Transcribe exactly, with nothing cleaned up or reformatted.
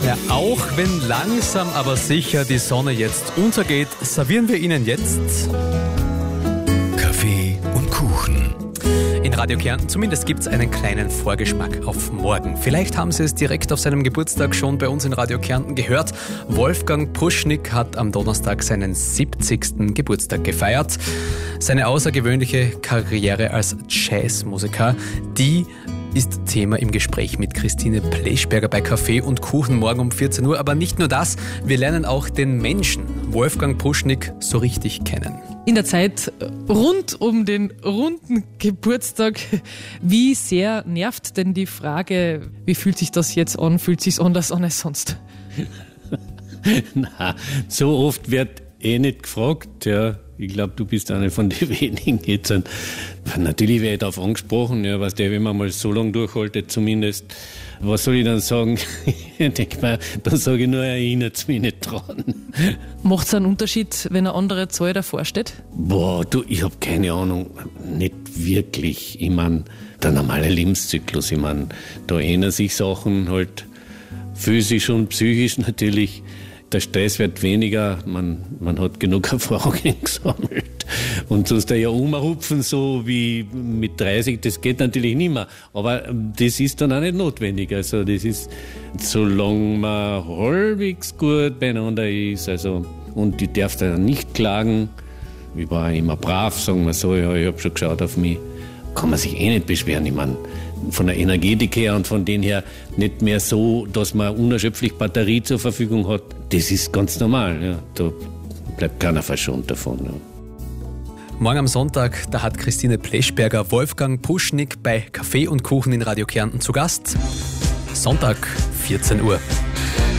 Ja, auch wenn langsam, aber sicher die Sonne jetzt untergeht, servieren wir Ihnen jetzt Kaffee und Kuchen. in Radio Kärnten. Zumindest gibt es einen kleinen Vorgeschmack auf morgen. Vielleicht haben Sie es direkt auf seinem Geburtstag schon bei uns in Radio Kärnten gehört. Wolfgang Puschnik hat am Donnerstag seinen siebzigsten Geburtstag gefeiert. Seine außergewöhnliche Karriere als Jazzmusiker, die ist Thema im Gespräch mit Christine Pleschberger bei Kaffee und Kuchen morgen um vierzehn Uhr. Aber nicht nur das, wir lernen auch den Menschen Wolfgang Puschnik so richtig kennen. In der Zeit rund um den runden Geburtstag, wie sehr nervt denn die Frage, wie fühlt sich das jetzt an, fühlt sich anders an als sonst? Na, so oft wird eh nicht gefragt, ja. Ich glaube, du bist eine von den wenigen jetzt. Natürlich werde ich darauf angesprochen, ja, was der, wenn man mal so lange durchhaltet, zumindest. Was soll ich dann sagen? Ich denke mal, dann sage ich nur, erinnert es mich nicht dran. Macht es einen Unterschied, wenn eine andere Zahl davor steht? Boah, du, ich habe keine Ahnung, nicht wirklich. Ich meine, der normale Lebenszyklus, ich meine, da ändern sich Sachen halt physisch und psychisch natürlich. Der Stress wird weniger, man, man hat genug Erfahrungen gesammelt. Und sonst ja umrupfen, so wie mit dreißig, das geht natürlich nicht mehr. Aber das ist dann auch nicht notwendig. Also das ist, solange man halbwegs gut beieinander ist, also, und ich darf da nicht klagen. Ich war immer brav, sagen wir so, ja, ich habe schon geschaut auf mich. Kann man sich eh nicht beschweren. Ich meine, von der Energetik her und von denen her nicht mehr so, dass man unerschöpflich Batterie zur Verfügung hat. Das ist ganz normal. Ja. Da bleibt keiner verschont davon. Ja. Morgen am Sonntag, da hat Christine Pleschberger Wolfgang Puschnik bei Kaffee und Kuchen in Radio Kärnten zu Gast. Sonntag, vierzehn Uhr.